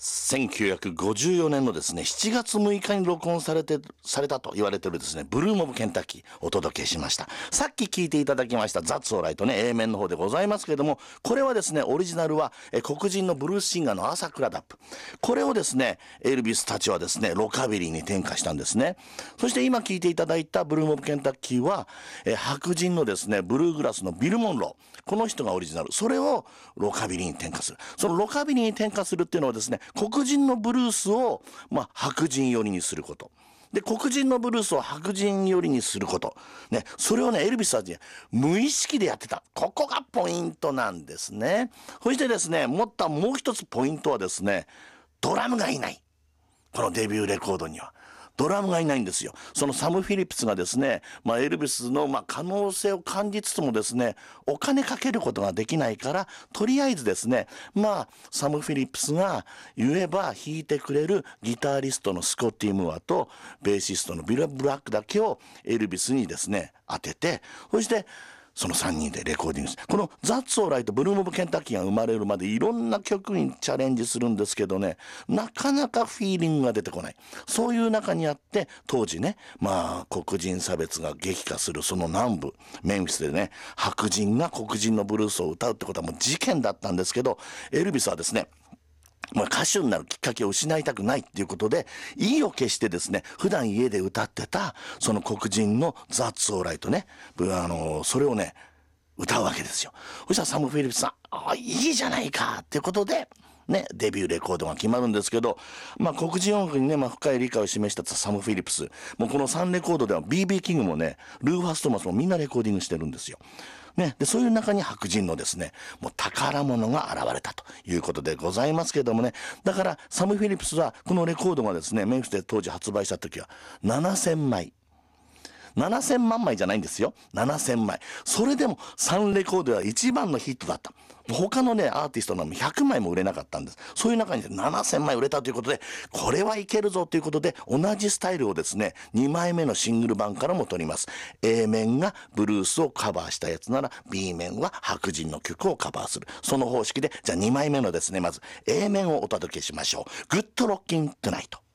1954年のですね、7月6日に録音されたと言われているですね、ブルームオブケンタッキーお届けしました。さっき聞いていただきましたザッツオーライトね、A 面の方でございますけれども、これはですね、オリジナルは黒人のブルースシンガーのアーサー・クラダップ。これをですね、エルビスたちはですね、ロカビリーに転化したんですね。そして今聞いていただいたブルームオブケンタッキーは、白人のですね、ブルーグラスのビル・モンロー。この人がオリジナル。それをロカビリーに転化する。そのロカビリーに転化するっていうのはですね、黒人のブルースを、白人寄りにすること。で、黒人のブルースを白人寄りにすること。ね、それをね、エルビスはね、無意識でやってた。ここがポイントなんですね。そしてですね、もう一つポイントはですね、ドラムがいない。このデビューレコードには。ドラムがいないんですよ。そのサム・フィリップスがですね、エルビスの可能性を感じつつもですね、お金かけることができないから、とりあえずですね、サム・フィリップスが言えば弾いてくれるギタリストのスコッティ・ムーアと、ベーシストのビル・ブラックだけをエルビスにですね、当てて、そして、その3人でレコーディングして、このザッツオーライト、ブルームオブケンタッキーが生まれるまでいろんな曲にチャレンジするんですけどね、なかなかフィーリングが出てこない。そういう中にあって、当時ね、黒人差別が激化するその南部、メンフィスでね、白人が黒人のブルースを歌うってことはもう事件だったんですけど、エルビスはですね、歌手になるきっかけを失いたくないっていうことで、意を決してですね、普段家で歌ってた、その黒人のザッツオーライトね、それをね、歌うわけですよ。そしたらサム・フィリップスさん、いいじゃないかっていうことで、ね、デビューレコードが決まるんですけど、黒人音楽にね、深い理解を示したサム・フィリップス。もうこの3レコードでは BB キングもね、ルーファス・トーマスもみんなレコーディングしてるんですよ。ね。で、そういう中に白人のですね、もう宝物が現れたということでございますけれどもね。だから、サム・フィリップスは、このレコードがですね、メンフィスで当時発売した時は、7000枚。7000万枚じゃないんですよ。7000枚。それでも3レコードは一番のヒットだった。他のね、アーティストの100枚も売れなかったんです。そういう中に7000枚売れたということで、これはいけるぞということで、同じスタイルをですね、2枚目のシングル版からも取ります。A 面がブルースをカバーしたやつなら、B 面は白人の曲をカバーする。その方式で、じゃあ2枚目のですね、まず A 面をお届けしましょう。グッドロッキントゥナイト。